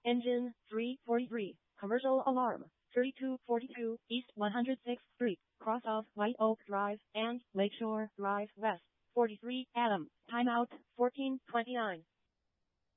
Engine 343. Commercial alarm. 3242 East 106th Street, cross of White Oak Drive and Lakeshore Drive West. 43 Adam. Timeout 1429.